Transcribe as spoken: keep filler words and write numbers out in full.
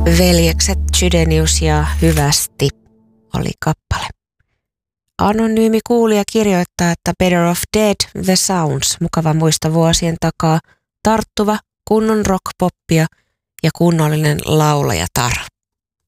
Veljekset Chydenius ja Hyvästi oli kappale. Anonyymi kuulija kirjoittaa, että Better Off Dead, The Sounds, mukava muista vuosien takaa, tarttuva, kunnon rockpoppia ja kunnollinen laulajatar.